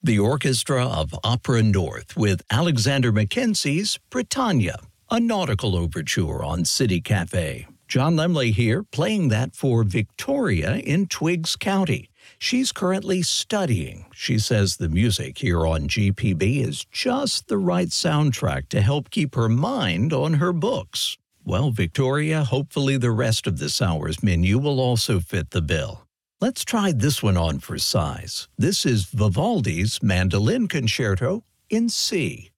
The Orchestra of Opera North with Alexander Mackenzie's Britannia, a nautical overture on City Cafe. John Lemley here, playing that for Victoria in Twiggs County. She's currently studying. She says the music here on GPB is just the right soundtrack to help keep her mind on her books. Well, Victoria, hopefully the rest of this hour's menu will also fit the bill. Let's try this one on for size. This is Vivaldi's Mandolin Concerto in C.